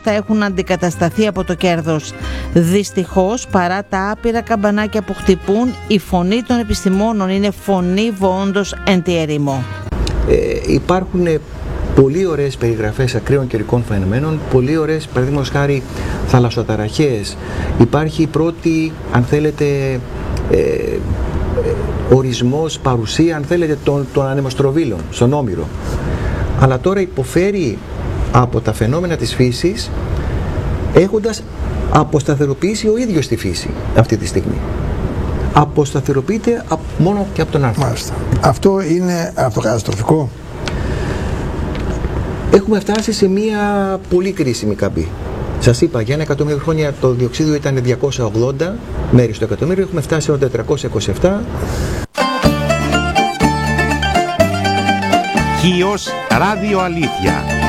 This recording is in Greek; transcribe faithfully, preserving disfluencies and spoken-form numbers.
θα έχουν αντικατασταθεί από το κέρδος. Δυστυχώς, παρά τα άπειρα καμπανάκια που χτυπούν, η φωνή των επιστημόνων είναι φωνή βοόντος εν τη ερήμο. Ε, υπάρχουν πολύ ωραίες περιγραφές ακραίων καιρικών φαινομένων, πολύ ωραίες, παραδείγματος χάρη, θαλασσοταραχές. Υπάρχει η πρώτη, αν θέλετε, ε, ε, ορισμός, παρουσία, αν θέλετε, των, των ανεμοστροβίλων στον Όμηρο. Αλλά τώρα υποφέρει από τα φαινόμενα της φύσης, έχοντας αποσταθεροποιήσει ο ίδιος τη φύση αυτή τη στιγμή. Αποσταθεροποιείται μόνο και από τον άνθρωπο. Μάλιστα. Αυτό είναι αυτοκαταστροφικό. Έχουμε φτάσει σε μια πολύ κρίσιμη καμπή. Σας είπα, για ένα εκατομμύριο χρόνια το διοξείδιο ήταν διακόσια ογδόντα μέρη στο εκατομμύριο, έχουμε φτάσει σε τετρακόσια είκοσι επτά. Χίος Ράδιο Αλήθεια.